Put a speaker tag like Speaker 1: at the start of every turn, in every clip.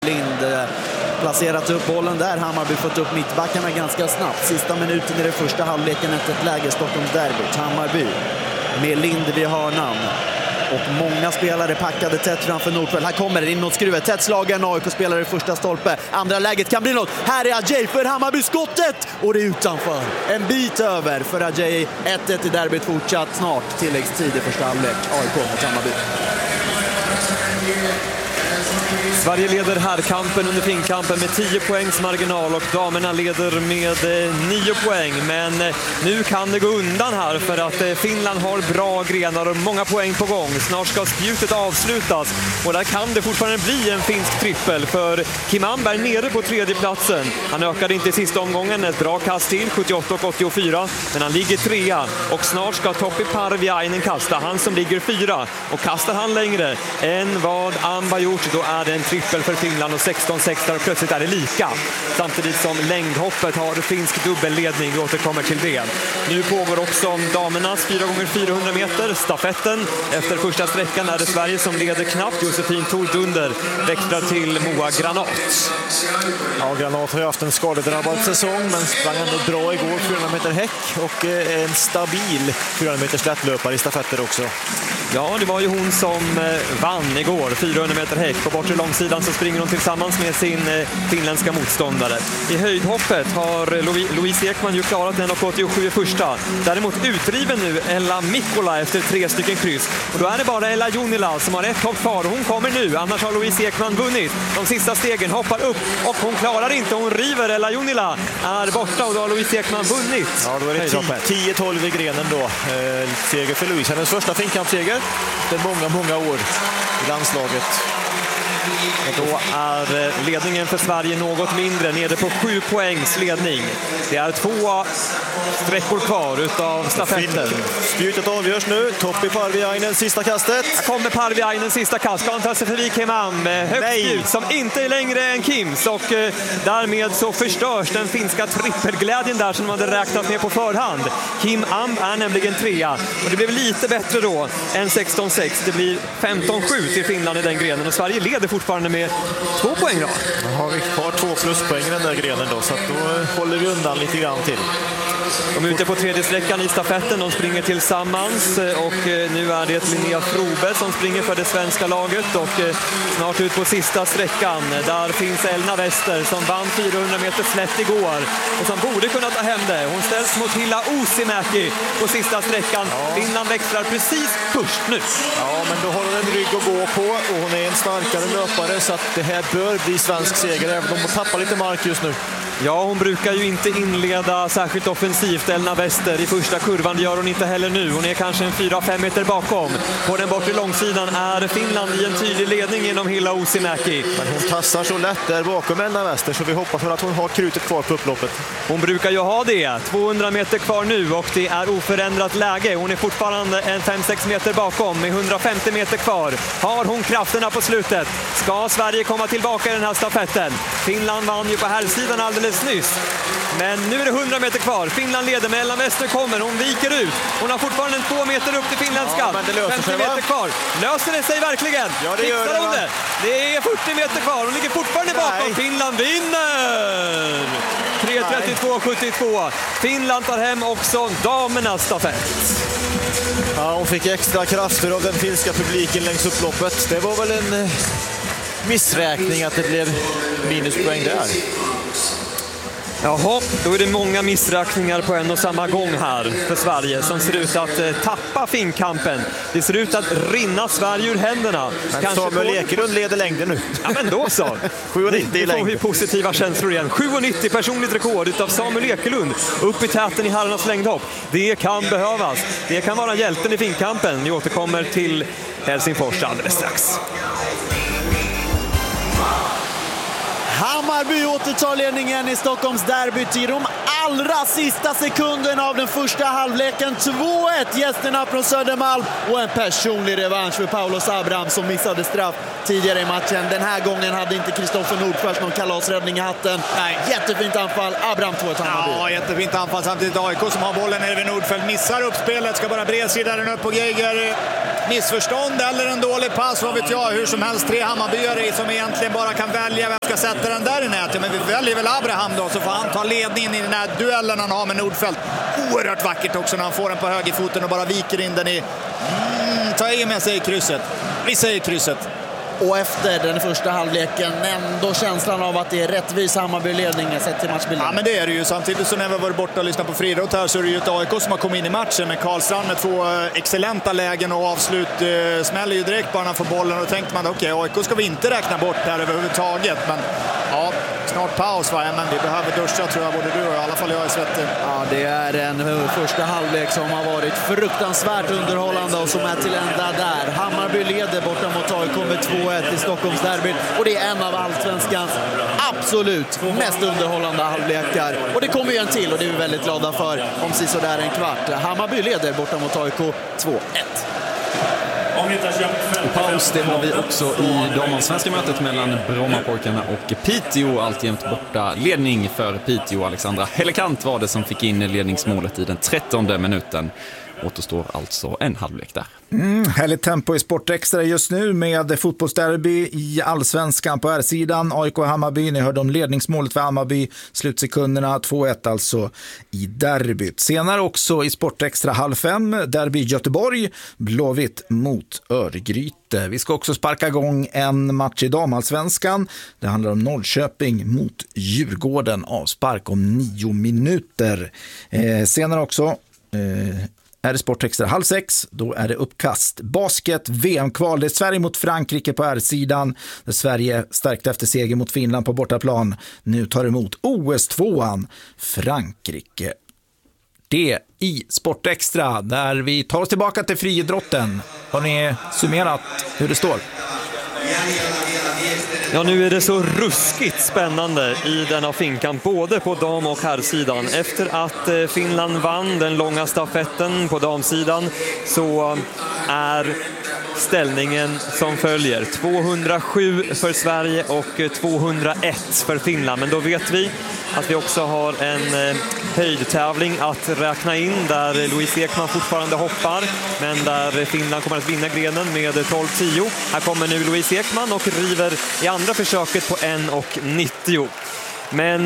Speaker 1: Lind placerat upp bollen där. Hammarby fått upp mittbackarna ganska snabbt. Sista minuten i det första halvleken, ett läge Stockholms derbyt. Hammarby med Lind vid hörnan. Och många spelare packade tätt framför Nordfeldt. Här kommer det in mot skruvet. Tätt slagen AIK-spelare i första stolpe. Andra läget kan bli något. Här är Ajay för Hammarby skottet. Och det är utanför. En bit över för Ajay. 1-1 i derbyt fortsatt snart. Tilläggstid i första halvlek. AIK mot Hammarby.
Speaker 2: Sverige leder herrkampen under finkampen med 10 poängs marginal och damerna leder med 9 poäng. Men nu kan det gå undan här för att Finland har bra grenar och många poäng på gång. Snart ska spjutet avslutas och där kan det fortfarande bli en finsk trippel för Kim Amberg nere på tredje platsen. Han ökade inte i sista omgången, ett bra kast till, 78 och 84, men han ligger trea och snart ska Topi Parviainen kasta, han som ligger 4. Och kastar han längre än vad Amberg gjort, då är det en trippel för Finland och 16-6 där och plötsligt är det lika. Samtidigt som längdhoppet har finsk dubbelledning, vi återkommer till det. Nu pågår också damernas 4x400 meter, stafetten. Efter första sträckan är det Sverige som leder knappt. Josefin Thor Dunder växlar till Moa Granat.
Speaker 3: Ja, Granat har ju haft en skadedrabbad säsong men sprang ändå bra igår, 400 meter häck och en stabil 400 meter slättlöpare i stafetter också.
Speaker 2: Ja, det var ju hon som vann igår, 400 meter häck. På bortre långsidan så springer hon tillsammans med sin finländska motståndare. I höjdhoppet har Louise Ekman ju klarat 1,87 i första. Däremot utriven nu Ella Mikkola efter 3 stycken kryss. Och då är det bara Ella Junila som har ett hopp kvar. Hon kommer nu, annars har Louise Ekman vunnit. De sista stegen hoppar upp och hon klarar inte. Hon river, Ella Junila är borta och då har Louise Ekman vunnit.
Speaker 3: Ja, då är det 10-12 i grenen då. Seger för Louise. Hennes första finkampsseger. Det är många år i landslaget.
Speaker 2: Och då är ledningen för Sverige något mindre, nere på 7 poängs ledning. Det är 2 sträckor kvar utav stafetten.
Speaker 3: Spjutet avgörs nu. Topi Parviainen, sista kastet.
Speaker 2: Här kommer Parviainen, sista kast. Ska han ta sig förbi Kim Am. Högt ut, som inte är längre än Kims. Och därmed så förstörs den finska trippelglädjen där som de hade räknat med på förhand. Kim Am är nämligen 3. Och det blev lite bättre då än 16-6. Det blir 15-7 till Finland i den grenen. Och Sverige leder fortfarande med 2 poäng då.
Speaker 3: Då har vi kvar 2 pluspoäng i den där grenen då, så att då håller vi undan lite grann till.
Speaker 2: De är ute på tredje sträckan i stafetten, de springer tillsammans och nu är det Linnea Frobe som springer för det svenska laget och snart ut på sista sträckan. Där finns Elna Wester som vann 400 meter slätt igår och som borde kunna ta hem det. Hon ställs mot Hilla Uusimäki på sista sträckan. Ja. Finland växlar precis först nu.
Speaker 3: Ja, men då har hon en rygg att gå på och hon är en starkare löpare så att det här bör bli svensk seger även om hon tappar lite mark just nu.
Speaker 2: Ja, hon brukar ju inte inleda särskilt offensivt, Elna Wester, i första kurvan. Det gör hon inte heller nu. Hon är kanske en 4-5 meter bakom. På den bortre långsidan är Finland i en tydlig ledning genom Hilla Uusimäki.
Speaker 3: Men hon tassar så lätt där bakom Elna Wester så vi hoppas för att hon har krutet kvar på upploppet.
Speaker 2: Hon brukar ju ha det. 200 meter kvar nu och det är oförändrat läge. Hon är fortfarande en 5-6 meter bakom med 150 meter kvar. Har hon krafterna på slutet? Ska Sverige komma tillbaka i den här stafetten? Finland vann ju på här sidan alldeles nyss. Men nu är det 100 meter kvar. Finland leder, men Elna Wester kommer. Hon viker ut. Hon har fortfarande 2 meter upp till finländska.
Speaker 3: Ja,
Speaker 2: 50 meter kvar. Löser det sig verkligen?
Speaker 3: Ja, det gör
Speaker 2: hon det. Det är 40 meter kvar. Hon ligger fortfarande bakom. Finland vinner! 3:32,72. Finland tar hem också damernas stafett.
Speaker 3: Ja, hon fick extra krafter av den finska publiken längs upploppet. Det var väl en missräkning att det blev minuspoäng där.
Speaker 2: Jaha, då är det många missräkningar på en och samma gång här för Sverige som ser ut att tappa finkampen. Det ser ut att rinna Sverige ur händerna.
Speaker 3: Men kanske Samuel Ekelund leder längden nu.
Speaker 2: Ja, men då så.
Speaker 3: 7,90 i längd.
Speaker 2: Nu får vi positiva känslor igen. 7,90 personligt rekord utav Samuel Ekelund upp i täten i herrarnas längdhopp. Det kan behövas. Det kan vara hjälten i finkampen. Vi återkommer till Helsingfors alldeles strax.
Speaker 1: Hammarby återtar ledningen i Stockholms derbyt i de allra sista sekunderna av den första halvleken. 2-1 gästerna från Södermalm och en personlig revansch för Paulos Abraham som missade straff tidigare i matchen. Den här gången hade inte Kristoffer Nordfeldt någon kalasräddning i hatten. Nej, jättefint anfall. Abraham 2-1 Hammarby.
Speaker 4: Ja, jättefint anfall. Samtidigt AIK som har bollen nere vid Nordfeldt missar uppspelet. Ska bara bredsida den upp på Geiger. missförstånd eller en dålig pass, vad vet jag. Hur som helst, 3 Hammarbyare som egentligen bara kan välja vem ska sätta den där i nätet. Men vi väljer väl Abraham då, så får han ta ledningen i den här duellen han har med Nordfeldt. Oerhört vackert också när han får den på högerfoten och bara viker in den i... Ta i med sig krysset. Vi säger krysset.
Speaker 1: Och efter den första halvleken ändå känslan av att det är rättvis Hammarby-ledning sett till matchbilden.
Speaker 4: Ja, men det är det ju. Samtidigt så när vi varit borta och lyssnat på Fridrott här så är det ju ett AIK som har kommit in i matchen med Karlstrand med 2 excellenta lägen och avslut smäller ju direkt bara när han får bollen. Och då tänkte man okej, AIK ska vi inte räkna bort här överhuvudtaget. Men ja, snart paus va? Men vi behöver duscha tror jag, både du och i alla fall jag är svettig.
Speaker 1: Ja, det är en första halvlek som har varit fruktansvärt underhållande och som är till ända där. Hammarby leder borta mot AIK med 2-1 i Stockholmsderbyt och det är en av allsvenskans absolut mest underhållande halvlekar. Och det kommer ju en till och det är vi väldigt glada för om sisådär en kvart. Hammarby leder borta mot AIK 2-1.
Speaker 5: Och paus, det har vi också i damallsvenska mötet mellan Brommapojkarna och Piteå. Alltjämt borta ledning för Piteå. Alexandra Hellekant var det som fick in ledningsmålet i den 13:e minuten. Återstår alltså en halvlek där.
Speaker 6: Härligt tempo i Sportextra just nu med fotbollsderby i allsvenskan på R-sidan. AIK och Hammarby, ni hörde om ledningsmålet för Hammarby. Slutsekunderna 2-1 alltså i derbyt. Senare också i Sportextra 4:30, derby Göteborg, Blåvitt mot Örgryte. Vi ska också sparka igång en match i damallsvenskan. Det handlar om Norrköping mot Djurgården, avspark om 9 minuter. Senare också... är det Sportextra 5:30, då är det uppkast. Basket, VM-kval, det är Sverige mot Frankrike på R-sidan. Där Sverige stärkte efter seger mot Finland på bortaplan. Nu tar emot OS-2an Frankrike. Det i Sportextra, där vi tar oss tillbaka till friidrotten. Har ni summerat hur det står?
Speaker 2: Ja, nu är det så ruskigt spännande i denna finkan, både på dam- och herrsidan. Efter att Finland vann den långa stafetten på damsidan så är ställningen som följer: 207 för Sverige och 201 för Finland. Men då vet vi att vi också har en höjdtävling att räkna in där Louise Ekman fortfarande hoppar, men där Finland kommer att vinna grenen med 12-10. Här kommer nu Louise Ekman och river i andra försöket på 1,90. Men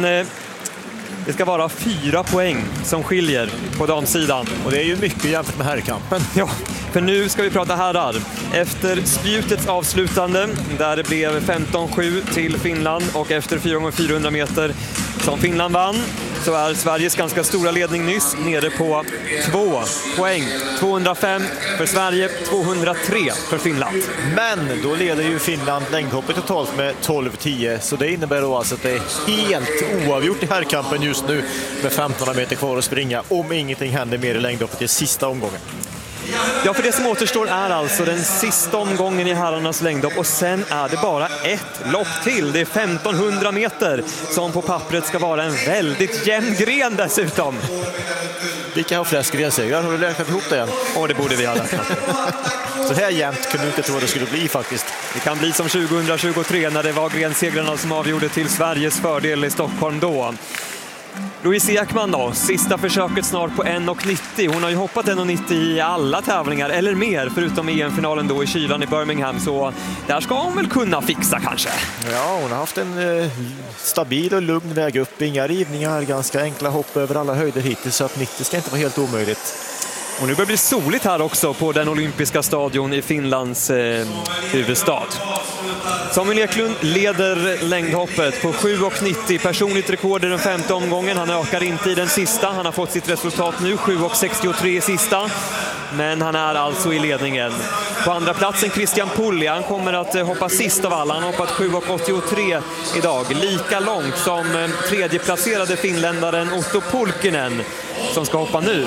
Speaker 2: det ska vara 4 poäng som skiljer på damsidan.
Speaker 3: Och det är ju mycket jämfört med herrkampen.
Speaker 2: Ja, för nu ska vi prata herrar. Efter spjutets avslutande, där det blev 15-7 till Finland, och efter 4x400 meter som Finland vann, så är Sveriges ganska stora ledning nyss nere på 2 poäng. 205 för Sverige, 203 för Finland.
Speaker 3: Men då leder ju Finland längdhoppet totalt med 12-10. Så det innebär då alltså att det är helt oavgjort i herrkampen just nu med 1500 meter kvar att springa, om ingenting händer mer i längdhoppet i sista omgången.
Speaker 2: Ja, för det som återstår är alltså den sista omgången i herrarnas längdhopp, och sen är det bara ett lopp till. Det är 1500 meter som på pappret ska vara en väldigt jämn gren dessutom.
Speaker 3: Vilka har flest grensegrar? Har du räknat ihop det än?
Speaker 2: Och det borde vi ha räknat.
Speaker 3: Så här jämnt kunde inte tro att det skulle bli faktiskt.
Speaker 2: Det kan bli som 2023 när det var grensegrarna som avgjorde till Sveriges fördel i Stockholm då. Louise Ekman då, sista försöket snart på 1,90. Hon har ju hoppat 1,90 i alla tävlingar, eller mer, förutom EM-finalen då i kylan i Birmingham. Så där ska hon väl kunna fixa kanske.
Speaker 3: Ja, hon har haft en stabil och lugn väg upp. Inga rivningar, ganska enkla hopp över alla höjder hittills, så att 90 ska inte vara helt omöjligt.
Speaker 2: Och nu börjar det bli soligt här också på den olympiska stadion i Finlands huvudstad. Samuel Eklund leder längdhoppet på 7,90. Personligt rekord i den 5:e omgången. Han ökar inte i den sista. Han har fått sitt resultat nu, 7,63 i sista. Men han är alltså i ledningen. På andra platsen Christian Pulli. Han kommer att hoppa sist av alla. Han har hoppat 7,83 idag. Lika långt som tredjeplacerade finländaren Otto Pulkkinen som ska hoppa nu.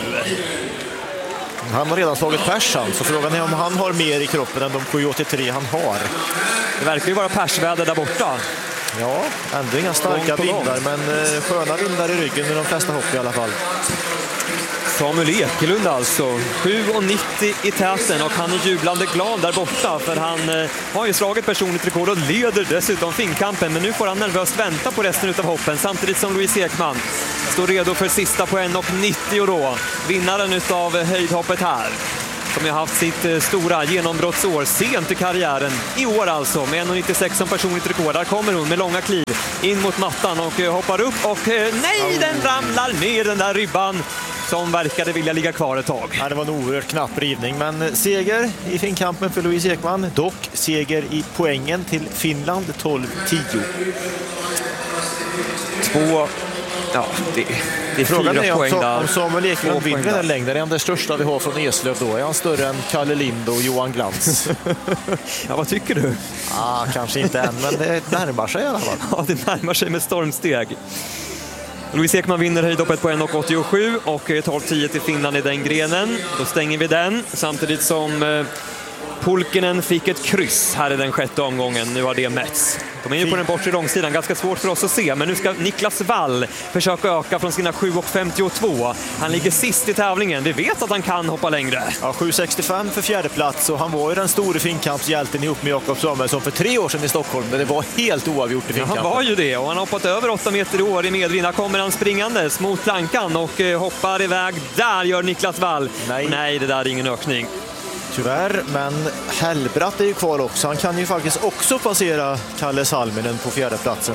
Speaker 3: Han har redan slagit persan, så frågan är om han har mer i kroppen än de 7,83 han har.
Speaker 2: Det verkar ju vara persväder där borta.
Speaker 3: Ja, ändå inga starka vindar, men sköna vindar i ryggen i de flesta hopp i alla fall.
Speaker 2: Samuel Eklund alltså, 7,90 i täten, och han är jublande glad där borta, för han har ju slagit personligt rekord och leder dessutom finkampen, men nu får han nervöst vänta på resten av hoppen, samtidigt som Louise Ekman står redo för sista på 1,90 då, vinnaren utav höjdhoppet här. som har haft sitt stora genombrottsår sent i karriären. I år alltså, med 1,96 som personligt rekord. Där kommer hon med långa kliv in mot mattan och hoppar upp och nej, den ramlar ner den där ribban som verkade vilja ligga kvar ett tag.
Speaker 3: Ja, det var en oerhört knapp rivning, men seger i finkampen för Louise Ekman. Dock seger i poängen till Finland, 12-10.
Speaker 2: Det är
Speaker 3: frågan
Speaker 2: 4
Speaker 3: är
Speaker 2: poäng där.
Speaker 3: Om Samuel Eklund vinner den längden, är han det största vi har från Eslöv då? Är han större än Kalle Lind och Johan Glans?
Speaker 2: Ja, vad tycker du?
Speaker 3: Kanske inte än, men det närmar sig i alla fall.
Speaker 2: Ja, det närmar sig med stormsteg. Louise Ekman vinner höjdhoppet på 1,87 och 12-10 till Finland i den grenen. Då stänger vi den, samtidigt som Pulkkinen fick ett kryss här i den 6:e omgången. Nu har det mätts. De är ju på den bortre långsidan, ganska svårt för oss att se, men nu ska Niklas Wall försöka öka från sina 7,52. Han ligger sist i tävlingen. Vi vet att han kan hoppa längre.
Speaker 3: Ja, 7,65 för fjärde plats, och han var ju den stora finkampshjälten ihop med Jakob Samuelsson för 3 år sedan i Stockholm, men det var helt oavgjort i finkampen.
Speaker 2: Han var ju det, och han har hoppat över 8 meter i år i medvind. Här kommer han springandes mot plankan och hoppar iväg. Där gör Niklas Wall. Nej, det där är ingen ökning.
Speaker 3: Tyvärr, men Hellbratt är ju kvar också. Han kan ju faktiskt också passera Kalle Salminen på fjärde platsen.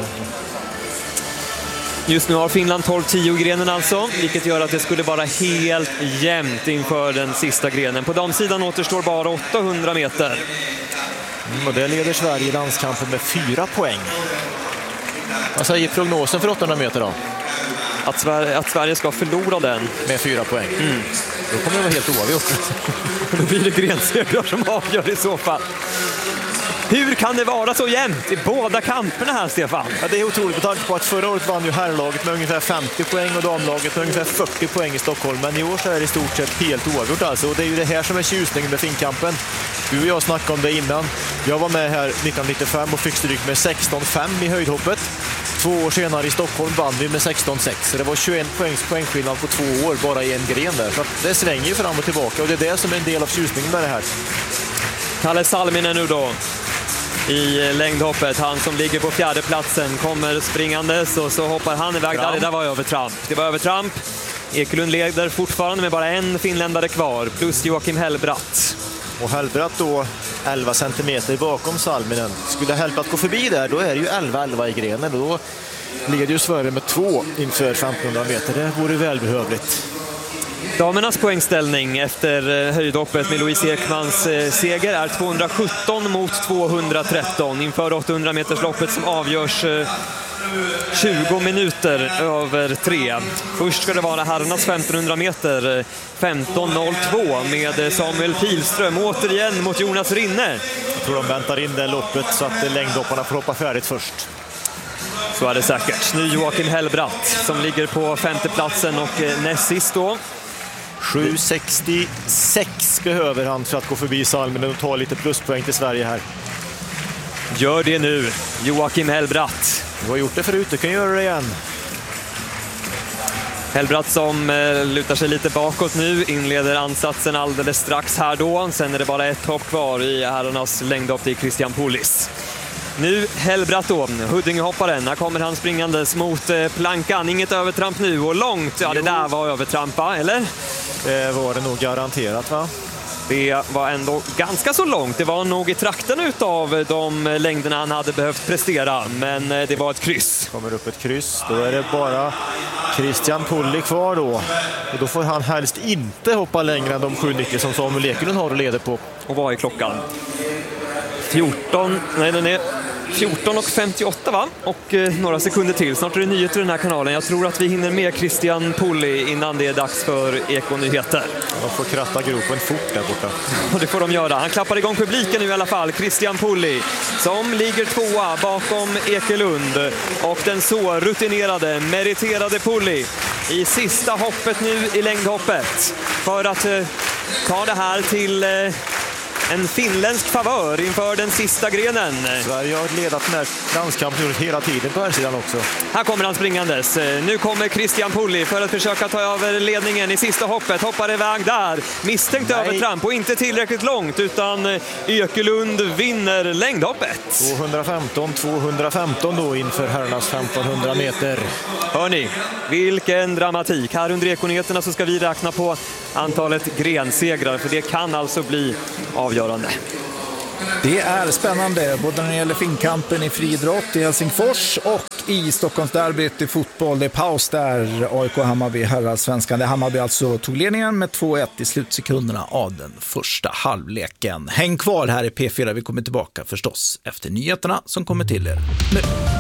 Speaker 2: Just nu har Finland 12-10-grenen alltså, vilket gör att det skulle vara helt jämnt inför den sista grenen. På damsidan återstår bara 800 meter.
Speaker 3: Och det leder Sverige i landskampen med 4 poäng. Vad säger prognosen för 800 meter då?
Speaker 2: Att Sverige ska förlora den.
Speaker 3: Med 4 poäng. Då kommer det vara helt oavgjort.
Speaker 2: Då blir det grensegrar som avgör i så fall. Hur kan det vara så jämnt i båda kamperna här, Stefan?
Speaker 3: Ja, det är otroligt med tanke på att förra året vann ju herrlaget med ungefär 50 poäng och damlaget med ungefär 40 poäng i Stockholm. Men i år så är det i stort sett helt oavgjort alltså. Och det är ju det här som är tjusningen med finkampen. Du och jag snackade om det innan. Jag var med här 1995 och fick stryk med 16,5 i höjdhoppet. 2 år senare i Stockholm vann vi med 16,6. Så det var 21 poängs poängskillnad på 2 år bara i en gren där. Så att det svänger ju fram och tillbaka, och det är det som är en del av tjusningen med det här. Kalle
Speaker 2: Salminen nu då i längdhoppet. Han som ligger på fjärde platsen kommer springandes och så hoppar han iväg. Det där var övertramp. Det var övertramp. Ekelund leder fortfarande med bara en finländare kvar, plus Joakim Hellbratt.
Speaker 3: Och Hellbratt då 11 centimeter bakom Salminen. Skulle Hellbratt gå förbi där, då är det ju 11-11 i grenen. Då leder ju Sverige med 2 inför 1500 meter. Det vore välbehövligt.
Speaker 2: Damernas poängställning efter höjdhoppet med Louise Ekmans seger är 217 mot 213 inför 800 metersloppet som avgörs 20 minuter över 3. Först ska det vara herrarnas 1500 meter 15.02 med Samuel Pilström återigen mot Jonas Rinne.
Speaker 3: Jag tror de väntar in det loppet så att längdhopparna får hoppa färdigt först.
Speaker 2: Så är det säkert. Nu Joakim Hellbratt som ligger på 5:e platsen och näst sist då.
Speaker 3: 7,66 behöver han för att gå förbi Salminen och ta lite pluspoäng till Sverige här.
Speaker 2: Gör det nu, Joakim Hellbratt.
Speaker 3: Du har gjort det förut, du kan göra det igen.
Speaker 2: Hellbratt som lutar sig lite bakåt nu, inleder ansatsen alldeles strax här då. Sen är det bara ett hopp kvar i herrarnas längdhopp till Christian Pullis. Nu Hellbratt då, Huddingehopparen. Här kommer han springandes mot plankan. Inget övertramp nu och långt. Ja, det där var övertrampa, eller?
Speaker 3: Det var det nog garanterat, va?
Speaker 2: Det var ändå ganska så långt. Det var nog i trakten utav de längderna han hade behövt prestera. Men det var ett kryss.
Speaker 3: Kommer upp ett kryss. Då är det bara Christian Pulli kvar då. Och då får han helst inte hoppa längre än de 7,90 som Samuel Ekelund har att leda på.
Speaker 2: Och vad är klockan? 14:58 va? Och några sekunder till. Snart är det nyheter i den här kanalen. Jag tror att vi hinner med Christian Pulli innan det är dags för Ekonyheter.
Speaker 3: De får kratta gropen fort där borta.
Speaker 2: Och det får de göra. Han klappar igång publiken nu i alla fall. Christian Pulli som ligger 2:a bakom Ekelund. Och den så rutinerade, meriterade Pulli i sista hoppet nu i längdhoppet. För att ta det här till en finländsk favör inför den sista grenen.
Speaker 3: Sverige har ledat den här landskampen hela tiden på här sidan också.
Speaker 2: Här kommer han springandes. Nu kommer Christian Pulli för att försöka ta över ledningen i sista hoppet. Hoppar iväg där. Misstänkt övertramp och inte tillräckligt långt, utan Ekelund vinner längdhoppet.
Speaker 3: 215 då inför herrarnas 1500 meter.
Speaker 2: Hörni, vilken dramatik. Här under ekonyheterna så ska vi räkna på antalet grensegrar, för det kan alltså bli avgörande.
Speaker 6: Det är spännande, både när det gäller finkampen i friidrott i Helsingfors och i Stockholmsderbyt i fotboll. Det är paus där, AIK Hammarby herrallsvenskan. Där Hammarby alltså tog ledningen med 2-1 i slutsekunderna av den första halvleken. Häng kvar här i P4, vi kommer tillbaka förstås efter nyheterna som kommer till er nu.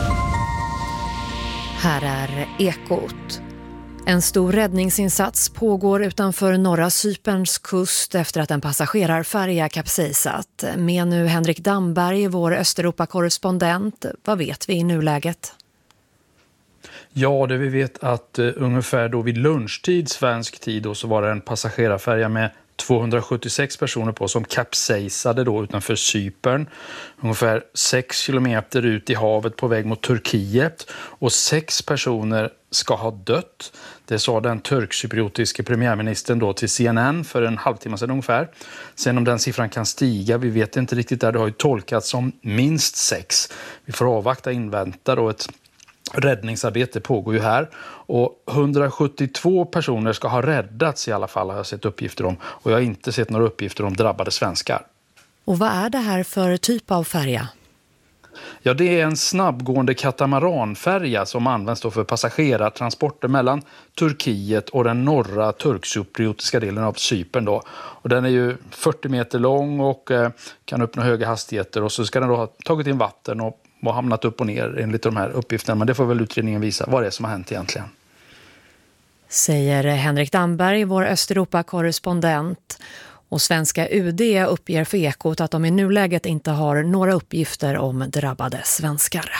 Speaker 7: Här är Ekot. En stor räddningsinsats pågår utanför norra Cyperns kust efter att en passagerarfärja kapsejsat. Med nu Henrik Damberg, vår Östeuropa-korrespondent. Vad vet vi i nuläget?
Speaker 8: Ja, det vi vet att ungefär då vid lunchtid svensk tid då, så var det en passagerarfärja med 276 personer på som kapsejsade då utanför Cypern. Ungefär 6 kilometer ut i havet på väg mot Turkiet. Och 6 personer ska ha dött. Det sa den turkcypriotiske premiärministern då till CNN för en halvtimme sedan ungefär. Sen om den siffran kan stiga, vi vet inte riktigt där. Det har ju tolkats som minst 6. Vi får avvakta, invänta då ett räddningsarbete pågår ju här. Och 172 personer ska ha räddats i alla fall, har jag sett uppgifter om. Och jag har inte sett några uppgifter om drabbade svenskar.
Speaker 7: Och vad är det här för typ av färja?
Speaker 8: Ja, det är en snabbgående katamaranfärja som används då för passagerartransporter mellan Turkiet och den norra turkcypriotiska delen av Cypern då. Och den är ju 40 meter lång och kan uppnå höga hastigheter, och så ska den då ha tagit in vatten och hamnat upp och ner enligt de här uppgifterna. Men det får väl utredningen visa vad det är som har hänt egentligen.
Speaker 7: Säger Henrik Damberg, vår Östeuropa-korrespondent. Och svenska UD uppger för Ekot att de i nuläget inte har några uppgifter om drabbade svenskar.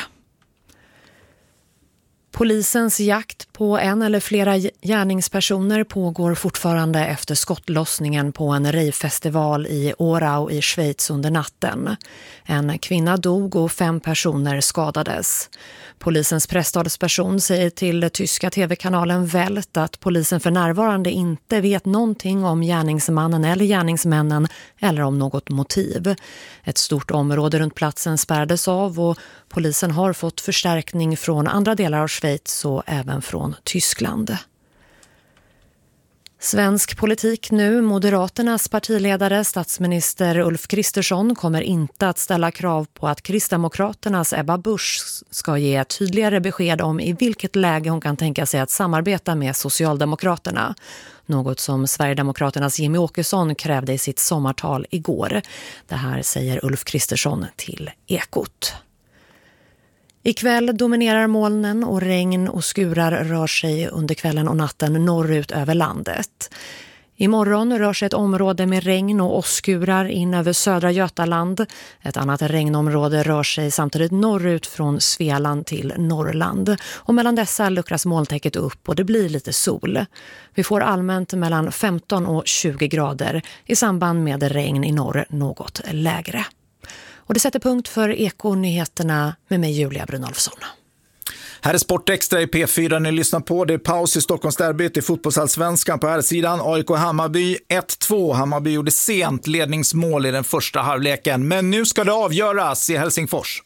Speaker 7: Polisens jakt på en eller flera gärningspersoner pågår fortfarande efter skottlossningen på en rejfestival i Orau i Schweiz under natten. En kvinna dog och 5 personer skadades. Polisens presstalsperson säger till tyska tv-kanalen Welt att polisen för närvarande inte vet någonting om gärningsmannen eller gärningsmännen eller om något motiv. Ett stort område runt platsen spärrades av och polisen har fått förstärkning från andra delar av Schweiz och även från Tyskland. Svensk politik nu. Moderaternas partiledare, statsminister Ulf Kristersson, kommer inte att ställa krav på att Kristdemokraternas Ebba Busch ska ge tydligare besked om i vilket läge hon kan tänka sig att samarbeta med Socialdemokraterna. Något som Sverigedemokraternas Jimmy Åkesson krävde i sitt sommartal igår. Det här säger Ulf Kristersson till Ekot. Ikväll dominerar molnen och regn och skurar rör sig under kvällen och natten norrut över landet. Imorgon rör sig ett område med regn och åskurar in över södra Götaland. Ett annat regnområde rör sig samtidigt norrut från Svealand till Norrland. Och mellan dessa luckras molntäcket upp och det blir lite sol. Vi får allmänt mellan 15 och 20 grader. I samband med regn i norr något lägre. Och det sätter punkt för Eko-nyheterna med mig Julia Brynolfsson.
Speaker 6: Här är Sportextra i P4 ni lyssnar på. Det är paus i Stockholmsderbyt i fotbollsallsvenskan på här sidan. AIK Hammarby 1-2. Hammarby gjorde sent ledningsmål i den första halvleken. Men nu ska det avgöras i Helsingfors.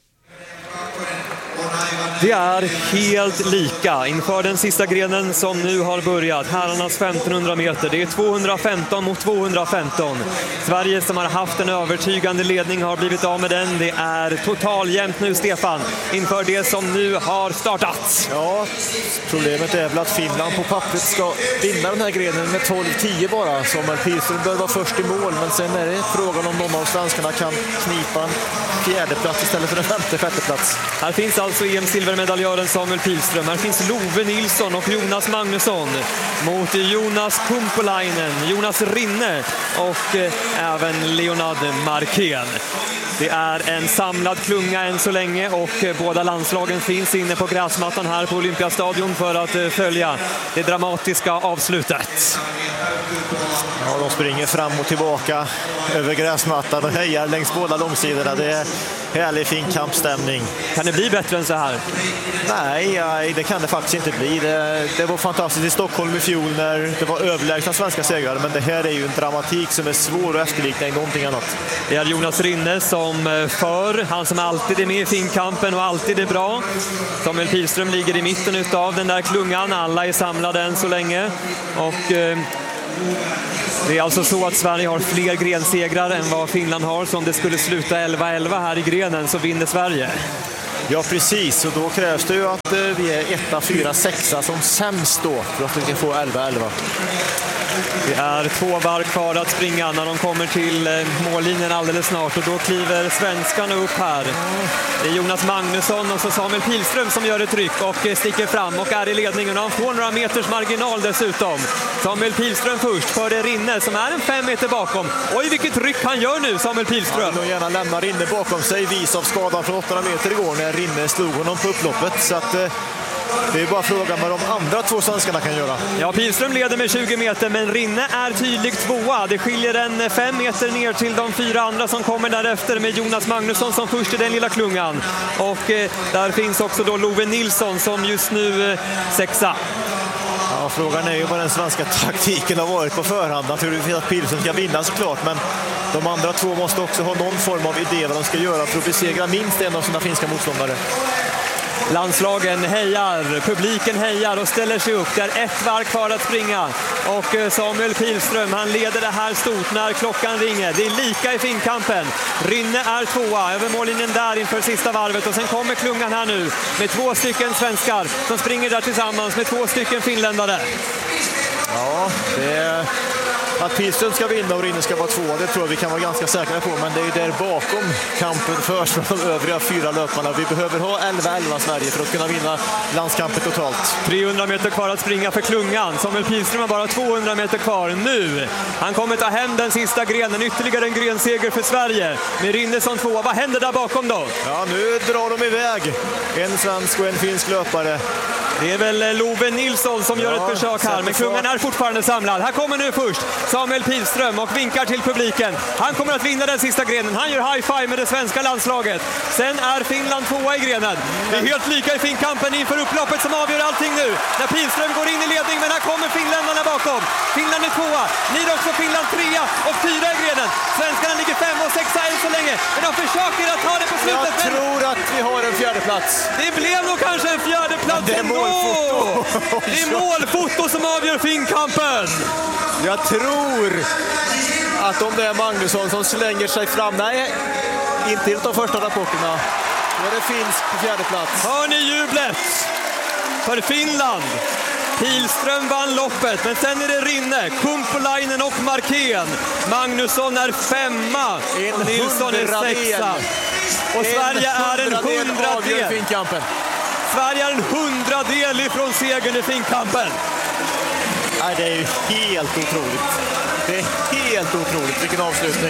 Speaker 2: Det är helt lika inför den sista grenen som nu har börjat. Herrarnas 1500 meter. Det är 215 mot 215. Sverige som har haft en övertygande ledning har blivit av med den. Det är totaljämnt nu, Stefan, inför det som nu har startat.
Speaker 3: Ja, problemet är väl att Finland på pappret ska vinna den här grenen med 12-10 bara. Samuel Pilström bör vara först i mål, men sen är det frågan om någon av svenskarna kan knipa en fjärdeplats istället för en femteplats.
Speaker 2: Här finns alltså EM-silvermedaljören Samuel Pilström. Här finns Love Nilsson och Jonas Magnusson mot Jonas Kumpulainen, Jonas Rinne och även Leonard Markén. Det är en samlad klunga än så länge och båda landslagen finns inne på gräsmattan här på Olympiastadion för att följa det dramatiska avslutet.
Speaker 3: Ja, de springer fram och tillbaka över gräsmattan och hejar längs båda långsidorna. Det är härlig fin kampstämning.
Speaker 2: Kan det bli bättre än så här?
Speaker 3: Nej, det kan det faktiskt inte bli. Det var fantastiskt i Stockholm i fjol när det var överlägsna svenska segrar, men det här är ju en dramatik som är svår att efterlikna i någonting annat.
Speaker 2: Det är Jonas Rinne som för, han som alltid är med i finkampen och alltid är bra. Samuel Pilström ligger i mitten av den där klungan, alla är samlade än så länge. Och det är alltså så att Sverige har fler grensegrar än vad Finland har, så om det skulle sluta 11-11 här i grenen så vinner Sverige.
Speaker 3: Ja, precis, och då krävs det ju att vi är 1, 4, 6 som sämst då för att vi ska få 11-11.
Speaker 2: Det är 2 varv kvar att springa när de kommer till mållinjen alldeles snart, och då kliver svenskarna upp här. Det är Jonas Magnusson och så Samuel Pilström som gör ett tryck och sticker fram och är i ledningen, och han får några meters marginal dessutom. Samuel Pilström först före Rinne som är en 5 meter bakom. Oj, vilket tryck han gör nu, Samuel Pilström.
Speaker 3: Han gärna lämnar Rinne bakom sig, vis av skadan från 800 meter igår när Rinne slog honom på upploppet, så att det är bara frågan vad de andra 2 svenskarna kan göra.
Speaker 2: Ja, Pilström leder med 20 meter, men Rinne är tydligt 2. Det skiljer en 5 meter ner till de 4 andra som kommer därefter, med Jonas Magnusson som först i den lilla klungan. Och där finns också då Love Nilsson som just nu 6.
Speaker 3: Ja, frågan är ju vad den svenska taktiken har varit på förhand. Naturligtvis att Pilström ska vinna såklart, men de andra 2 måste också ha någon form av idé vad de ska göra för att besegra minst en av sina finska motståndare.
Speaker 2: Landslagen hejar, publiken hejar och ställer sig upp. Det är 1 varv kvar att springa. Och Samuel Pilström, han leder det här stort när klockan ringer. Det är lika i finkampen. Rinne är 2 över mållinjen där inför sista varvet. Och sen kommer klungan här nu med 2 stycken svenskar som springer där tillsammans med 2 stycken finländare.
Speaker 3: Ja, det är att Pilström ska vinna och Rinne ska vara 2, det tror jag vi kan vara ganska säkra på, men det är ju där bakom kampen förs från de övriga 4 löparna. Vi behöver ha 11-11 Sverige för att kunna vinna landskampen totalt.
Speaker 2: 300 meter kvar att springa för klungan. Samuel Pilström har bara 200 meter kvar nu. Han kommer ta hem den sista grenen, ytterligare en grenseger för Sverige med Rinne som 2. Vad händer där bakom då?
Speaker 3: Ja, nu drar de iväg. En svensk och en finsk löpare.
Speaker 2: Det är väl Love Nilsson som gör ett försök här, men klungan är fortfarande samlad. Här kommer nu först Samuel Pilström och vinkar till publiken. Han kommer att vinna den sista grenen. Han gör high-five med det svenska landslaget. Sen är Finland 2 i grenen. Det är helt lika i finkampen inför upploppet som avgör allting nu. När Pilström går in i ledning, men här kommer finländarna bakom. Finland är 2, blir också Finland 3 och 4 i grenen. Svenskarna ligger 5 och 6 än så länge, men de försöker att ta det på slutet.
Speaker 3: Jag tror att vi har en 4:e plats.
Speaker 2: Det blev nog kanske en 4:e plats.
Speaker 3: Det är målfoto.
Speaker 2: Det är målfoto som avgör finkampen.
Speaker 3: Jag tror att om det är Magnusson som slänger sig fram, nej, inte i de första rapporterna. Det finns på 4:e plats.
Speaker 2: Hör ni jublet för Finland? Pilström vann loppet, men sen är det Rinne, Kumpulainen och Markén. Magnusson är 5, Nilsson är 6. Och Sverige är en 100-del. Sverige är en 100-del ifrån segern i finkampen.
Speaker 3: Nej, det är ju helt otroligt. Det är helt otroligt, vilken avslutning.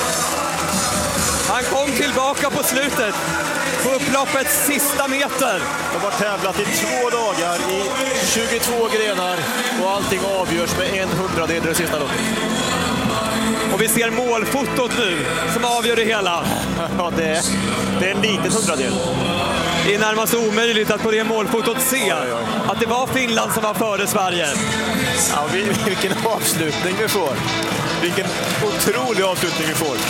Speaker 2: Han kom tillbaka på slutet, på upploppets sista meter.
Speaker 3: De har tävlat i 2 dagar i 22 grenar och allting avgörs med en 100-del i det sista loppet.
Speaker 2: Och vi ser målfotot nu som avgör det hela.
Speaker 3: Ja, det är en liten 100-del.
Speaker 2: Det är närmast omöjligt att på det målfotot se att det var Finland som var före Sverige.
Speaker 3: Ja, vilken avslutning vi får. Vilken otrolig avslutning vi får.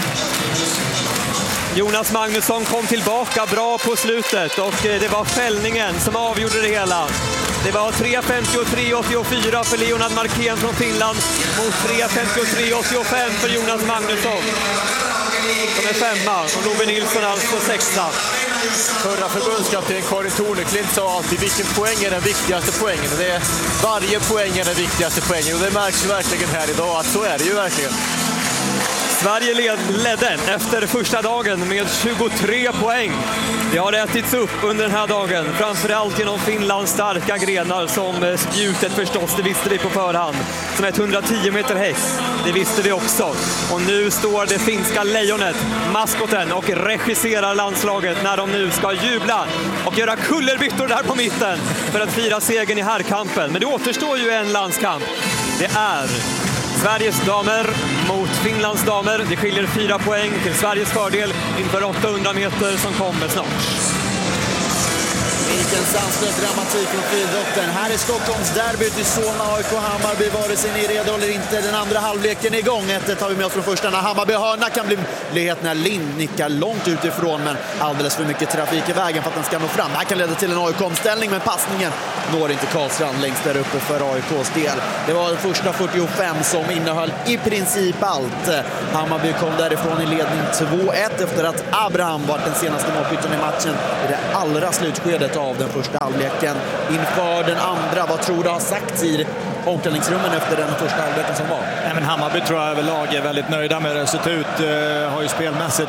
Speaker 2: Jonas Magnusson kom tillbaka bra på slutet och det var fällningen som avgjorde det hela. Det var 3.53,84 för Leonard Markén från Finland mot 3.53,85 för Jonas Magnusson. De är 5 och Love Nilsson alltså 6.
Speaker 3: Förra förbundskapten Karin Torneklint sa alltid vilken poäng är den viktigaste poängen. Det är, varje poäng är den viktigaste poängen och det märks ju verkligen här idag att så är det ju verkligen.
Speaker 2: Sverige ledde efter första dagen med 23 poäng. Det har ätits upp under den här dagen, framförallt genom Finlands starka grenar som spjutet förstås, det visste vi på förhand. Som 110 meter häck, det visste vi också. Och nu står det finska lejonet, maskoten, och regisserar landslaget när de nu ska jubla och göra kullerbyttor där på mitten för att fira segern i herrkampen. Men det återstår ju en landskamp. Det är Sveriges damer mot Finlands damer. Det skiljer 4 poäng till Sveriges fördel inför 800 meter som kommer snart.
Speaker 1: Vilken sanslös dramatik från friidrotten. Här är Stockholms derby i Solna, AIK Hammarby. Vare sig ni är redo eller inte, den andra halvleken är igång. 1-1 har vi med oss från första. När Hammarby hörna kan bli möjlighet när Lind nickar långt utifrån, men alldeles för mycket trafik i vägen för att den ska nå fram. Det här kan leda till en AIK-omställning, men passningen når inte Karlstrand längst där uppe för AIKs del. Det var den första 45 som innehöll i princip allt. Hammarby kom därifrån i ledning 2-1 efter att Abraham var den senaste målskytten i matchen i det allra slutskedet av den första halvleken. Inför den andra, vad tror du har sagts i omklädningsrummen efter den första halvleken som var?
Speaker 4: Nej, men Hammarby tror jag överlag är väldigt nöjda med resultat. Har ju spelmässigt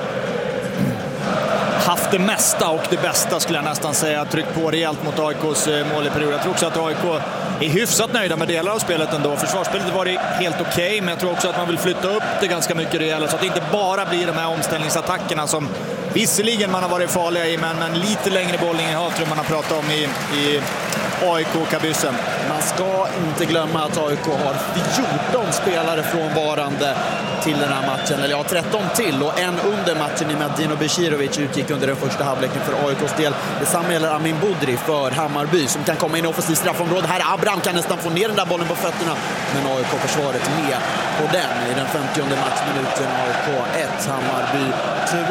Speaker 4: haft det mesta och det bästa, skulle jag nästan säga. Tryckt på rejält mot AIKs mål i period. Jag tror också att AIK är hyfsat nöjda med delar av spelet ändå. Försvarsspelet var det helt okej, men jag tror också att man vill flytta upp det ganska mycket rejält så att det inte bara blir de här omställningsattackerna som visserligen man har varit farliga i, men lite längre bollinnehav tror man har pratat om i AIK-kabyssen.
Speaker 1: Man ska inte glömma att AIK har 14 spelare frånvarande till den här matchen. Eller ja, 13 till och en under matchen i Medino Becirovic utgick under den första halvleken för AIKs del. Detsamma gäller Amin Budri för Hammarby som kan komma in i offensivt straffområde. Här Abraham kan nästan få ner den där bollen på fötterna, men AIK-försvaret med på den i den 50:e matchminuten. AIK 1, Hammarby 2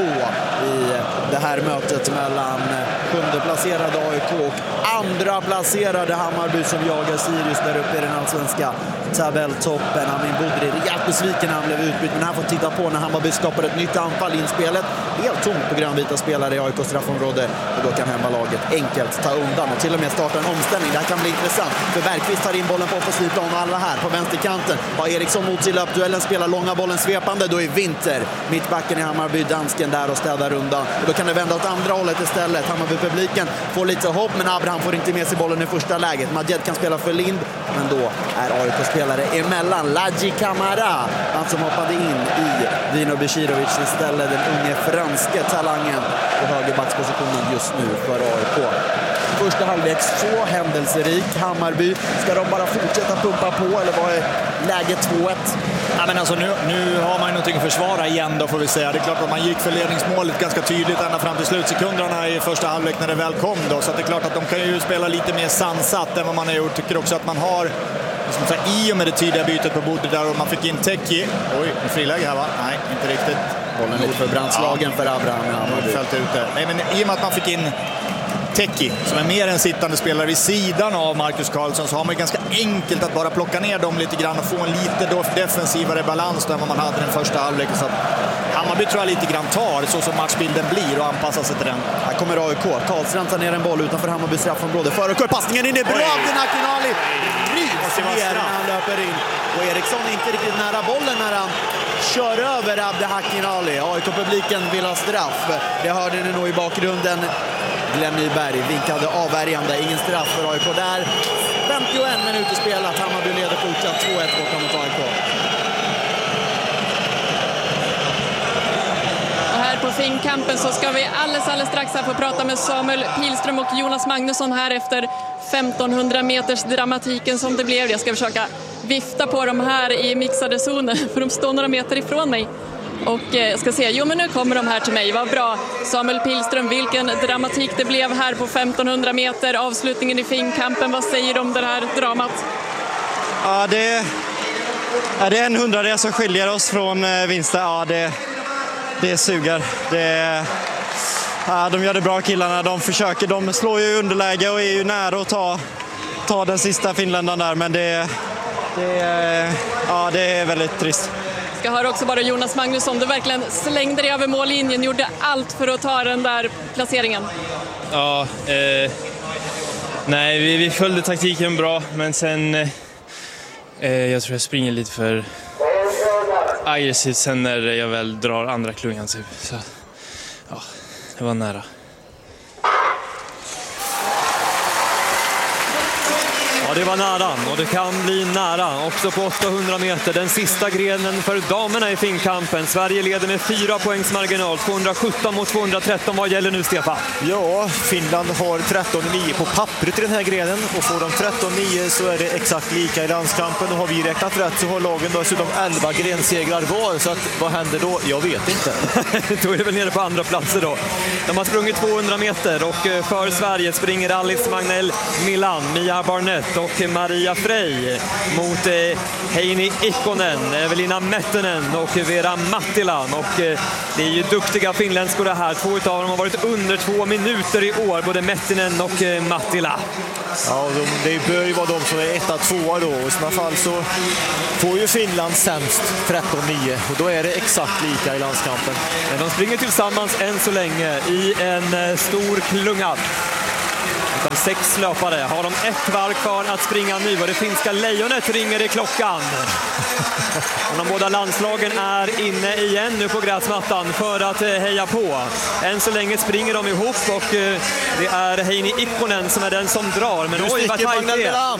Speaker 1: i det här mötet mellan sjunde placerade AIK och andra placerade Hammarby som jagar Sirius där uppe i den allsvenska tabelltoppen. Amin Budri rejält besviken när han blev utbytt, men han får titta på när Hammarby skapar ett nytt anfall i inspelet. Helt tomt på grönvita spelare i AIKs straffområde och då kan hemmalaget enkelt ta undan och till och med starta en omställning. Det här kan bli intressant för Bergqvist tar in bollen på offensiv plan och alla här på vänsterkanten har Eriksson mot sig löpduellen, spelar långa bollen svepande, då är Winter mittbacken i Hammarby, dansken där och städar undan. Och då kan det vända åt andra hållet istället. Hammarby-publiken får lite hopp, men Abraham får inte med sig bollen i första läget. Madjed kan spela för Lind, men då är AIK-spelare emellan. Ladji Camara, han som hoppade in i Dino Becirovic istället, den unge franske talangen på högerbackspositionen just nu för AIK. Första halvlek så händelserik. Hammarby, ska de bara fortsätta pumpa på eller vad är läget 2-1?
Speaker 4: Ja, men alltså nu har man ju någonting att försvara igen då, får vi säga. Det är klart att man gick för ledningsmålet ganska tydligt ända fram till slutsekunderna i första halvlek när det väl kom då. Så att det är klart att de kan ju spela lite mer sansat än vad man har gjort. Tycker också att man har, som sagt, i och med det tydliga bytet på bordet där och man fick in Teki. Oj, en friläge här va? Nej, inte riktigt.
Speaker 1: Bollen lite för brandslagen för Abraham.
Speaker 4: Fällt ut det. Nej, men i och med att man fick in Teki, som är mer en sittande spelare vid sidan av Marcus Karlsson, så har man ganska enkelt att bara plocka ner dem lite grann och få en lite defensivare balans än vad man hade den första halvleken. Så att Hammarby tror jag lite grann tar så som matchbilden blir och anpassar sig till den.
Speaker 1: Här kommer AIK. Karlstrand tar ner en boll utanför Hammarbys straffområde. Före passningen in är bra av Akinali. Rivs ner när han löper in. Och Eriksson är inte riktigt nära bollen när han kör över Akinali. AIK-publiken vill ha straff. Det hörde ni nog i bakgrunden. Glenn Nyberg vinkade avvärjande. Ingen straff för AIK där. 51 minuter spelat. Hammarby leder fortsatt 2-1 borta mot AIK.
Speaker 9: Och här på Finnkampen så ska vi alldeles strax här få prata med Samuel Pilström och Jonas Magnusson här efter 1500 meters dramatiken som det blev. Jag ska försöka vifta på dem här i mixade zoner för de står några meter ifrån mig. Och jag ska se, men nu kommer de här till mig. Vad bra. Samuel Pilström, vilken dramatik det blev här på 1500 meter. Avslutningen i Finnkampen, vad säger du om det här dramat?
Speaker 10: Ja, det är en 100 som skiljer oss från vinsten. Ja, det suger. De gör det bra, killarna. De slår ju underläge och är ju nära att ta den sista finländaren där. Men det är väldigt trist.
Speaker 9: Jag hör också bara Jonas Magnusson, du verkligen slängde dig över mållinjen, gjorde allt för att ta den där placeringen.
Speaker 11: Ja, nej, vi följde taktiken bra, men sen jag tror jag springer lite för aggressivt sen när jag väl drar andra klungan. Så ja, det var nära.
Speaker 2: Ja, det var nära och det kan bli nära också på 800 meter. Den sista grenen för damerna i finkampen. Sverige leder med 4 poängs marginal, 217 mot 213. Vad gäller nu, Stefan?
Speaker 3: Ja, Finland har 13-9 på pappret i den här grenen och får de 13-9 så är det exakt lika i landskampen. Och har vi räknat rätt så har lagen dessutom 11 grensegrar var, så att, vad händer då? Jag vet inte.
Speaker 2: Då är det väl nere på andra platser då. De har sprungit 200 meter och för Sverige springer Alice Magnell Milan, Mia Barnett och Maria Frey mot Heini Ikonen, Evelina Mettinen och Vera Mattilan. Och det är ju duktiga finländskor det här. 2 av dem har varit under 2 minuter i år, både Mettinen och Mattila.
Speaker 3: Ja, det bör ju vara de som är 1-2 då. I sådana fall så får ju Finland sämst 13-9 och då är det exakt lika i landskampen.
Speaker 2: Men de springer tillsammans än så länge i en stor klunga. De 6 löpare har de 1 varv kvar att springa nu och det finska lejonet ringer i klockan. Och de båda landslagen är inne igen nu på gräsmattan för att heja på. Än så länge springer de ihop och det är Heini Ikonen som är den som drar. Men oj, vad tajt det är.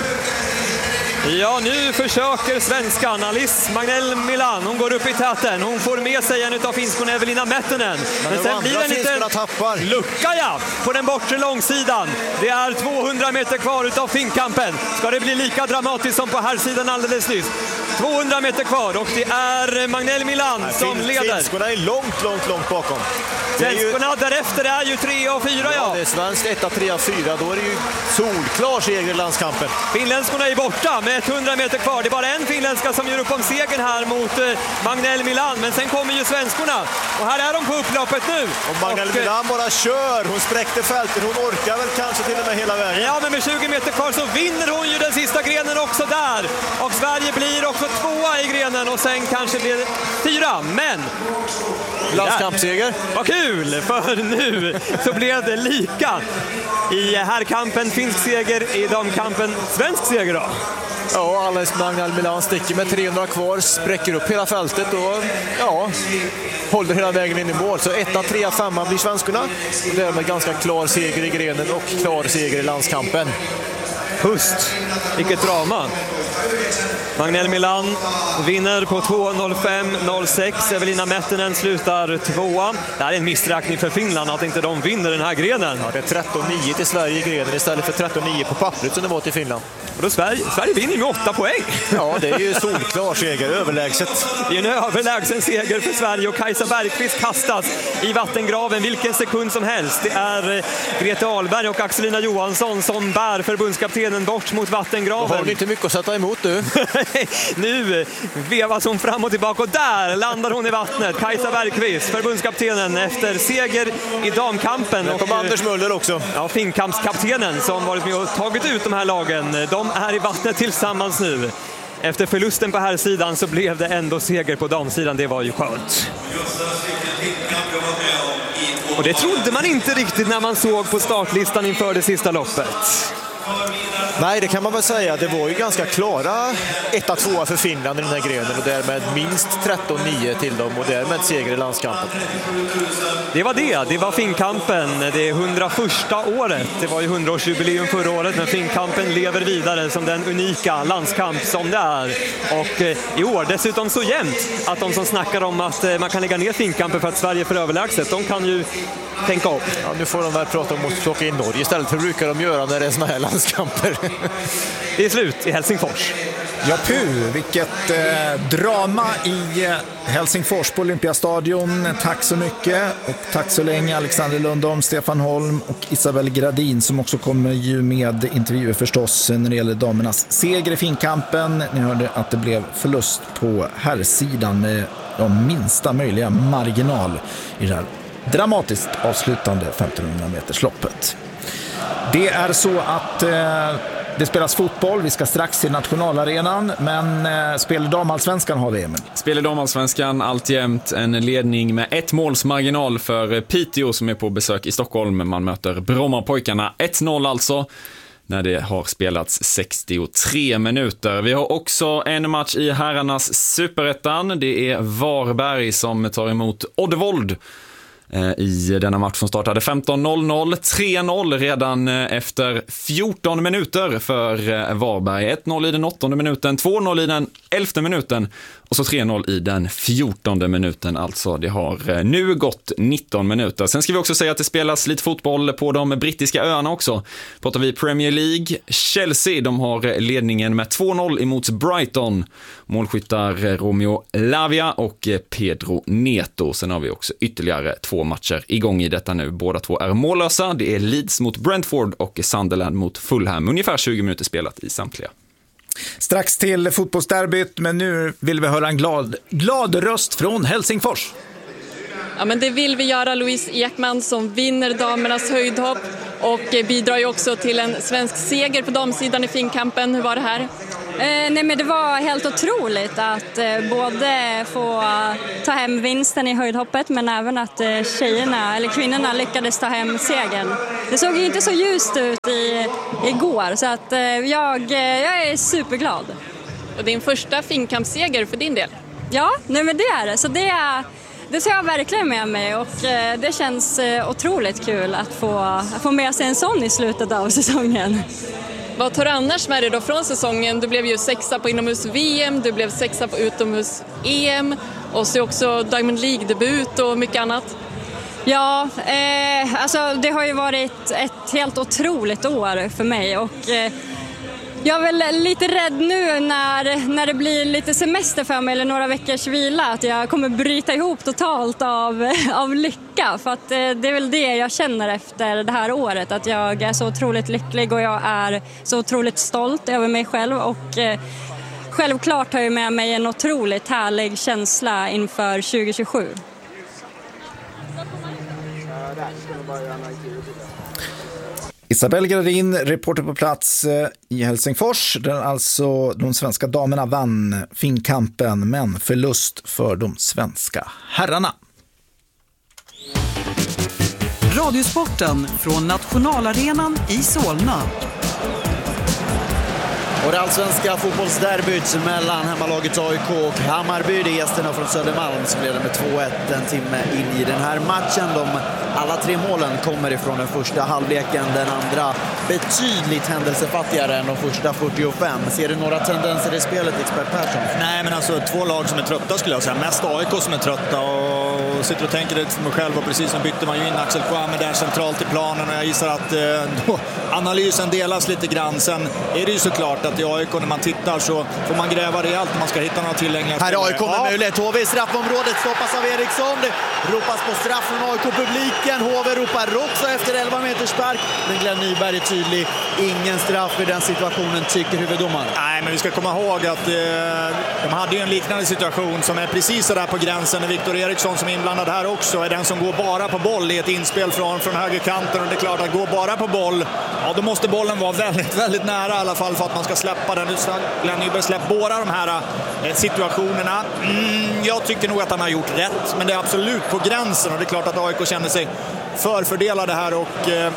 Speaker 2: Ja, nu försöker svenskan Alice Magnell Milan. Hon går upp i täten. Hon får med sig en av finskorna, Evelina Mettinen. Men sen blir det en liten lucka på den bortre långsidan. Det är 200 meter kvar utav finkampen. Ska det bli lika dramatiskt som på här sidan alldeles nyss? 200 meter kvar och det är Magnell Milan som leder.
Speaker 3: Finskorna är långt bakom.
Speaker 2: Svenskorna därefter är ju 3 och 4, ja.
Speaker 3: Det är svenskt 1, 3, 4. Då är det ju solklar seger i landskampen.
Speaker 2: Finländskorna är borta med 100 meter kvar. Det är bara en finländska som gör upp om segern här mot Magnell Milan. Men sen kommer ju svenskorna. Och här är de på upploppet nu.
Speaker 3: Och Magnell Milan bara kör. Hon spräckte fältet. Hon orkar väl kanske till och med hela vägen.
Speaker 2: Ja, men med 20 meter kvar så vinner hon ju den sista grenen också där. Och Sverige blir också 2 i grenen och sen kanske blir det 4. Men
Speaker 3: landskampsseger.
Speaker 2: Vad kul, för nu så blev det lika. I herrkampen finsk seger, i damkampen svensk seger då.
Speaker 3: Ja, Alice Magnell Milan sticker med 300 kvar, spräcker upp hela fältet och håller hela vägen in i mål. Så 1, 3, 5 blir svenskorna. Därmed ganska klar seger i grenen och klar seger i landskampen.
Speaker 2: Pust, vilket drama. Magnell Milan vinner på 2.05.06. Evelina Mettinen slutar 2. Det här är en missräkning för Finland att inte de vinner den här grenen.
Speaker 3: Ja, det är 13-9 till Sverige i grenen istället för 13-9 på pappret som det var till Finland.
Speaker 2: Och då Sverige vinner med 8 poäng.
Speaker 3: Ja, det är ju solklar seger, överlägset.
Speaker 2: Det är en överlägsen seger för Sverige och Kajsa Bergqvist kastas i vattengraven vilken sekund som helst. Det är Grete Ahlberg och Axelina Johansson som bär förbundskaptenen bort mot vattengraven.
Speaker 3: Då har ni inte mycket att sätta emot du.
Speaker 2: Nu vevas hon fram och tillbaka och där landar hon i vattnet. Kajsa Bergqvist, förbundskaptenen efter seger i damkampen.
Speaker 3: Där kom Anders Möller också.
Speaker 2: Ja, finkampskaptenen som varit med och tagit ut de här lagen. De är i vattnet tillsammans nu. Efter förlusten på här sidan så blev det ändå seger på damsidan. Det var ju skönt. Och det trodde man inte riktigt när man såg på startlistan inför det sista loppet.
Speaker 3: Nej, det kan man väl säga. Det var ju ganska klara 1-2 för Finland i den här grenen och därmed minst 13-9 till dem och därmed seger i landskampen.
Speaker 2: Det var finkampen. Det är 101:a året. Det var ju 100-årsjubileum förra året, men finkampen lever vidare som den unika landskamp som det är. Och i år dessutom så jämnt att de som snackar om att man kan lägga ner finkampen för att Sverige är för överlägset, de kan ju tänka upp.
Speaker 3: Ja, nu får de väl prata om att plocka in Norge istället för brukar de göra när det är såna här landskamper.
Speaker 2: Det är slut i Helsingfors.
Speaker 6: Ja, vilket drama i Helsingfors på Olympiastadion. Tack så mycket och tack så länge Alexander Lundholm, Stefan Holm och Isabel Gradin som också kommer ju med intervjuer förstås när det gäller damernas seger i finkampen. Ni hörde att det blev förlust på herrsidan med de minsta möjliga marginal i det här dramatiskt avslutande 1500 metersloppet. Det är så att det spelas fotboll. Vi ska strax till nationalarenan, men spel damallsvenskan har vi, Emil.
Speaker 5: Spel damallsvenskan alltjämt en ledning med 1 måls marginal för Piteå som är på besök i Stockholm. Man möter Brommapojkarna 1-0 alltså. när det har spelats 63 minuter. Vi har också en match i herrarnas superettan. Det är Varberg som tar emot Oddevold i denna match som startade 15:00. 3-0 redan efter 14 minuter för Varberg. 1-0 i den 8:e minuten, 2-0 i den 11:e minuten och så 3-0 i den 14:e minuten. Alltså det har nu gått 19 minuter. Sen ska vi också säga att det spelas lite fotboll på de brittiska öarna också. Pratar vi Premier League. Chelsea, de har ledningen med 2-0 emot Brighton. Målskyttar Romeo Lavia och Pedro Neto. Sen har vi också ytterligare 2 matcher igång i detta nu. Båda 2 är mållösa. Det är Leeds mot Brentford och Sunderland mot Fulham. Ungefär 20 minuter spelat i samtliga.
Speaker 6: Strax till fotbollsderbyt, men nu vill vi höra en glad röst från Helsingfors.
Speaker 9: Ja, men det vill vi göra. Louise Ekman som vinner damernas höjdhopp och bidrar ju också till en svensk seger på damsidan i finkampen. Hur var det här?
Speaker 12: Nej, men det var helt otroligt att både få ta hem vinsten i höjdhoppet, men även att kvinnorna lyckades ta hem segern. Det såg ju inte så ljust ut igår, så att jag är superglad.
Speaker 9: Och din första finkampsseger för din del?
Speaker 12: Ja, nej, men det är det. Så det ser jag verkligen med mig, och det känns otroligt kul att få med sig en sån i slutet av säsongen.
Speaker 9: Vad tar du annars med dig då från säsongen? Du blev ju 6:a på inomhus-VM, du blev 6:a på utomhus-EM och så också Diamond League-debut och mycket annat.
Speaker 12: Ja, alltså det har ju varit ett helt otroligt år för mig, och jag är väl lite rädd nu när det blir lite semester för mig eller några veckors vila, att jag kommer bryta ihop totalt av lycka. För att det är väl det jag känner efter det här året, att jag är så otroligt lycklig och jag är så otroligt stolt över mig själv. Och självklart har jag med mig en otroligt härlig känsla inför 2027.
Speaker 6: Isabelle Gradin, reporter på plats i Helsingfors, där alltså de svenska damerna vann finkampen, men förlust för de svenska herrarna.
Speaker 13: Radiosporten från Nationalarenan i Solna.
Speaker 1: Och det allsvenska fotbollsderbyt mellan hemmalaget AIK och Hammarby. Det är gästerna från Södermalm som leder med 2-1 en timme in i den här matchen. Alla 3 målen kommer ifrån den första halvleken. Den andra betydligt händelsefattigare än de första 45. Ser du några tendenser i spelet, expert Persson?
Speaker 4: Nej, men alltså 2 lag som är trötta skulle jag säga. Mest AIK som är trötta, och sitter och tänker det för mig själv. Och precis nu bytte man ju in Axel Kouame där centralt i planen, och jag gissar att analysen delas lite grann. Sen är det ju såklart att i AIK när man tittar så får man gräva rejält om man ska hitta några tilläggliga.
Speaker 1: Här är AIK med möjlighet. HV i straffområdet stoppas av Eriksson. Det ropas på straff från AIK-publiken. HV ropar också efter 11 meters spark. Men Glenn Nyberg är tydlig. Ingen straff i den situationen, tycker huvuddomaren.
Speaker 4: Nej, men vi ska komma ihåg att de hade ju en liknande situation som är precis så där på gränsen. När Viktor Eriksson som är inblandad här också är den som går bara på boll i ett inspel från högerkanten. Och det är klart att gå bara på boll, ja, då måste bollen vara väldigt, väldigt nära i alla fall för att man ska släppa den. Glenn Nyberg släpper båda de här situationerna. Jag tycker nog att han har gjort rätt, men det är absolut på gränsen, och det är klart att AIK känner sig förfördelade här och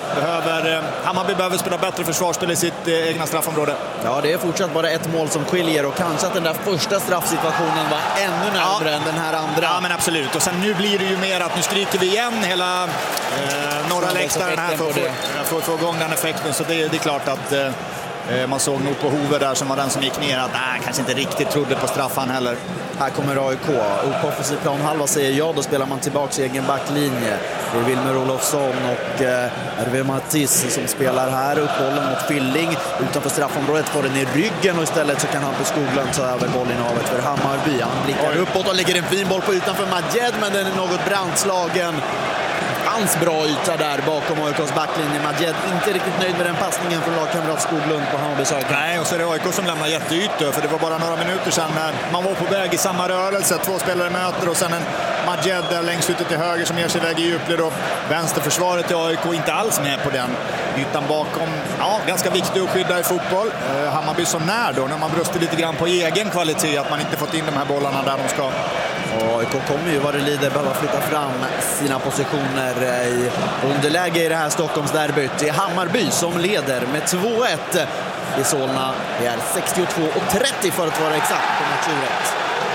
Speaker 4: Hammarby behöver spela bättre försvarsspel i sitt egna straffområde.
Speaker 1: Ja, det är fortsatt bara ett mål som skiljer, och kanske att den där första straffsituationen var ännu närmare än den här andra.
Speaker 4: Ja, men absolut. Och sen nu blir det ju mer att nu skriker vi igen hela norra läktaren här för att få igång den effekten. Så det är klart att man såg nog på Hove där som var den som gick ner att kanske inte riktigt trodde på straffan heller.
Speaker 1: Här kommer AIK. Upp på offensiv planhalva säger ja, då spelar man tillbaka i egen backlinje. Det är Wilmer Olofsson och Hervé Mattis som spelar här. Upp bollen mot Filling. Utanför straffområdet får den i ryggen, och istället så kan Hampus Skoglund ta över bollinnehavet för Hammarby. Han blickar uppåt och lägger en fin boll på ytan för Majed, men den är något brandslagen. Fanns bra yta där bakom AIKs backlinje. Majed inte riktigt nöjd med den passningen från lagkamrat Skoglund på Hammarbys höger.
Speaker 4: Nej, och så är det AIK som lämnar jätteytor, för det var bara några minuter sedan när man var på väg i samma rörelse. 2 spelare möter, och sen en Majed där längst ute till höger som ger sig iväg i djupled, och vänsterförsvaret i AIK inte alls med på den ytan bakom. Ja, ganska viktigt att skydda i fotboll. Hammarby som när då, när man brustar lite grann på egen kvalitet, att man inte fått in de här bollarna där de ska.
Speaker 1: AIK kommer ju vad det lider behöva flytta fram sina positioner i underläge i det här Stockholmsderbyt. Det är Hammarby som leder med 2-1 i Solna. Det är 62-30 för att vara exakt på matchuret.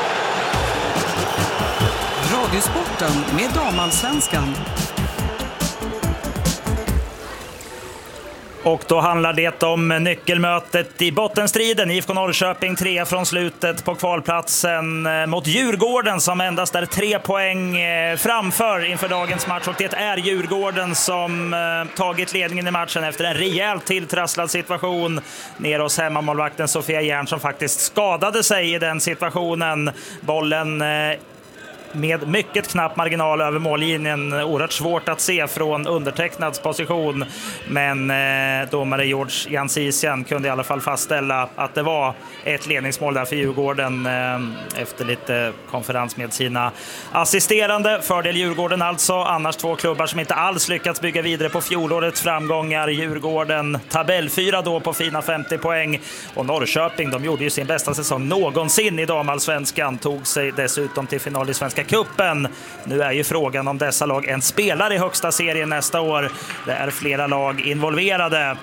Speaker 13: Radiosporten med Damallsvenskan.
Speaker 14: Och då handlar det om nyckelmötet i bottenstriden. IFK Norrköping 3 från slutet på kvalplatsen mot Djurgården som endast är 3 poäng framför inför dagens match. Och det är Djurgården som tagit ledningen i matchen efter en rejält tilltrasslad situation. Ner hos hemmamålvakten Sofia Järn som faktiskt skadade sig i den situationen. Bollen med mycket knapp marginal över mållinjen. Oerhört svårt att se från undertecknads position. Men domare George Jansisian kunde i alla fall fastställa att det var ett ledningsmål där för Djurgården efter lite konferens med sina assisterande. Fördel Djurgården alltså. Annars två klubbar som inte alls lyckats bygga vidare på fjolårets framgångar. Djurgården tabellfyra då på fina 50 poäng. Och Norrköping, de gjorde ju sin bästa säsong någonsin i damallsvenskan. Tog sig dessutom till final i Svenska Cupen. Nu är ju frågan om dessa lag en spelar i högsta serien nästa år. Det är flera lag involverade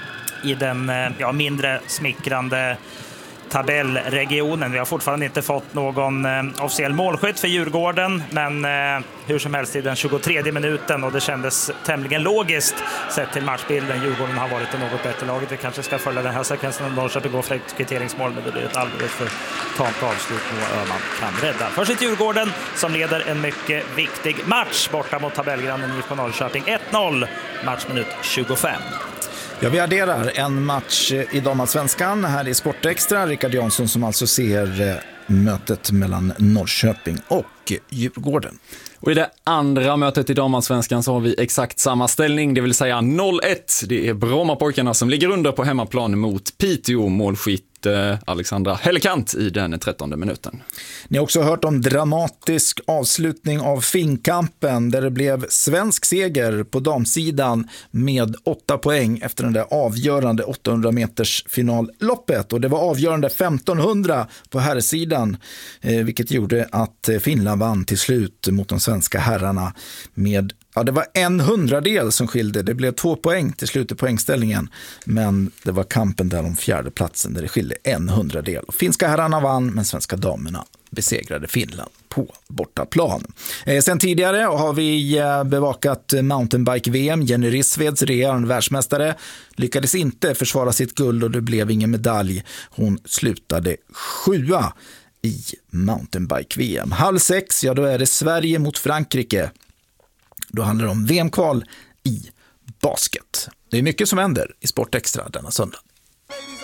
Speaker 14: i den mindre smickrande tabellregionen. Vi har fortfarande inte fått någon officiell målskytt för Djurgården, men hur som helst i den 23:e minuten, och det kändes tämligen logiskt sett till matchbilden. Djurgården har varit det något bättre laget. Vi kanske ska följa den här sekvensen om Norrköping går för ett kvitteringsmål, men det blir ett alldeles för tamt avslut och Öhman kan rädda för sitt Djurgården som leder en mycket viktig match borta mot tabellgrannen IFK Norrköping 1-0, matchminut 25.
Speaker 6: Ja, vi adderar en match i damallsvenskan här i Sportextra. Rickard Jansson som alltså ser mötet mellan Norrköping och Djurgården.
Speaker 5: Och i det andra mötet i damallsvenskan så har vi exakt samma ställning, det vill säga 0-1. Det är Brommapojkarna som ligger under på hemmaplan mot Piteå, målskytt Alexandra Hellekant i den 13:e minuten.
Speaker 6: Ni har också hört om dramatisk avslutning av Finnkampen där det blev svensk seger på damsidan med 8 poäng efter den där avgörande 800 meters finalloppet, och det var avgörande 1500 på herrsidan, vilket gjorde att Finland vann till slut mot de svenska herrarna med det var 1/100 som skilde. Det blev 2 poäng till slut i poängställningen, men det var kampen där om fjärde platsen där det skilde 1/100. Finska herrarna vann, men svenska damerna besegrade Finland på bortaplan. Sen tidigare har vi bevakat mountainbike-VM. Jenny Rissveds, regerande världsmästare, lyckades inte försvara sitt guld och det blev ingen medalj. Hon slutade 7:a i mountainbike-VM. 5:30, då är det Sverige mot Frankrike. Då handlar det om VM-kval i basket. Det är mycket som händer i Sportextra denna söndag.